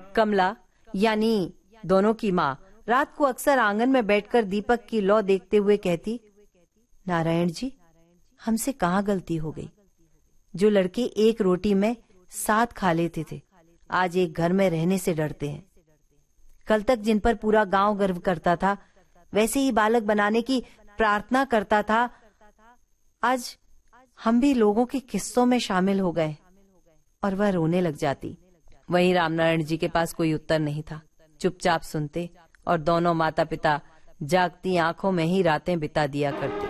कमला यानी दोनों की माँ रात को अक्सर आंगन में बैठकर दीपक की लौ देखते हुए कहती, नारायण जी, हमसे कहाँ गलती हो गई। जो लड़के एक रोटी में 7 खा लेते थे, आज एक घर में रहने से डरते हैं। कल तक जिन पर पूरा गांव गर्व करता था, वैसे ही बालक बनाने की प्रार्थना करता था, आज हम भी लोगों के किस्सों में शामिल हो गए। और वह रोने लग जाती। वहीं रामनारायण जी के पास कोई उत्तर नहीं था। चुपचाप सुनते और दोनों माता पिता जागती आंखों में ही रातें बिता दिया करते।